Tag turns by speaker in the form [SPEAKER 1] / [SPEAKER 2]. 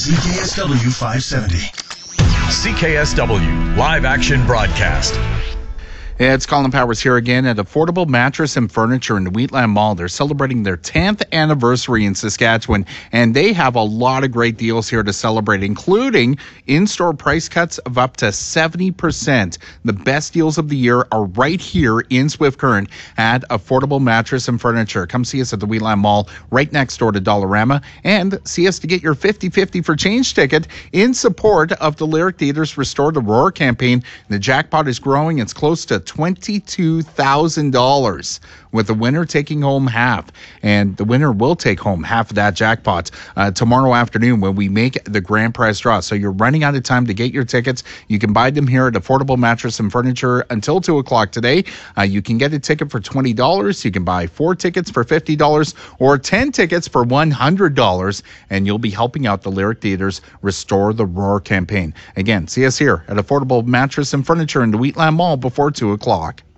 [SPEAKER 1] CKSW 570.
[SPEAKER 2] CKSW Live Action Broadcast.
[SPEAKER 3] It's Colin Powers here again at Affordable Mattress and Furniture in the Wheatland Mall. They're celebrating their 10th anniversary in Saskatchewan, and they have a lot of great deals here to celebrate, including in-store price cuts of up to 70%. The best deals of the year are right here in Swift Current at Affordable Mattress and Furniture. Come see us at the Wheatland Mall, right next door to Dollarama, and see us to get your 50-50 for change ticket in support of the Lyric Theatre's Restore the Roar campaign. The jackpot is growing. It's close to $22,000, with the winner taking home half. And the winner will take home half of that jackpot tomorrow afternoon when we make the grand prize draw. So you're running out of time to get your tickets. You can buy them here at Affordable Mattress and Furniture until 2 o'clock today. You can get a ticket for $20. You can buy 4 tickets for $50 or 10 tickets for $100. And you'll be helping out the Lyric Theatre's Restore the Roar campaign. Again, see us here at Affordable Mattress and Furniture in the Wheatland Mall before 2 o'clock.